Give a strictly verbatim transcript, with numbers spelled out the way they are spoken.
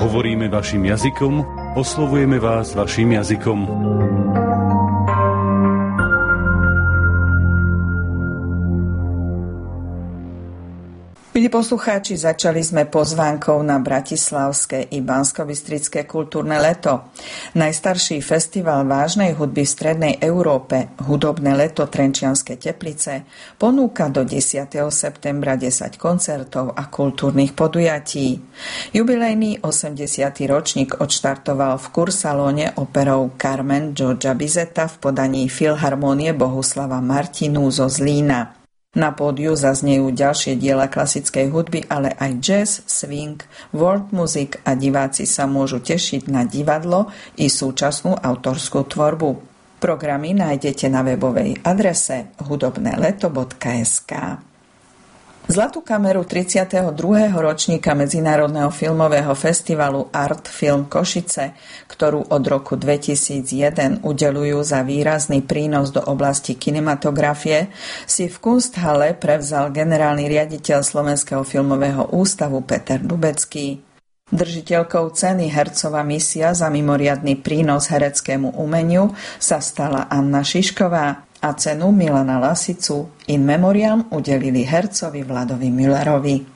Hovoríme vašim jazykom, oslovujeme vás vašim jazykom. Milí poslucháči, začali sme pozvánkou na bratislavské i banskobystrické kultúrne leto. Najstarší festival vážnej hudby v strednej Európe, Hudobné leto Trenčianske Teplice, ponúka do desiateho septembra desať koncertov a kultúrnych podujatí. Jubilejný osemdesiaty ročník odštartoval v Kursalóne operou Carmen Georgia Bizeta v podaní Filharmónie Bohuslava Martinu zo Zlína. Na pódiu zaznejú ďalšie diela klasickej hudby, ale aj jazz, swing, world music a diváci sa môžu tešiť na divadlo i súčasnú autorskú tvorbu. Programy nájdete na webovej adrese hudobné leto bodka es ká. Zlatú kameru tridsiateho druhého ročníka Medzinárodného filmového festivalu Art Film Košice, ktorú od roku dvetisícjeden udeľujú za výrazný prínos do oblasti kinematografie, si v Kunsthalle prevzal generálny riaditeľ Slovenského filmového ústavu Peter Dubecký. Držiteľkou ceny Hercova misia za mimoriadny prínos hereckému umeniu sa stala Anna Šišková a cenu Milana Lasicu in memoriam udelili hercovi Vladovi Müllerovi.